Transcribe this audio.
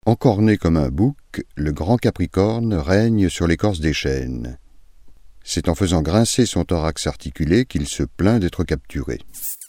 Encorné comme un bouc, le grand Capricorne règne sur l'écorce des chênes. C'est en faisant grincer son thorax articulé qu'il se plaint d'être capturé.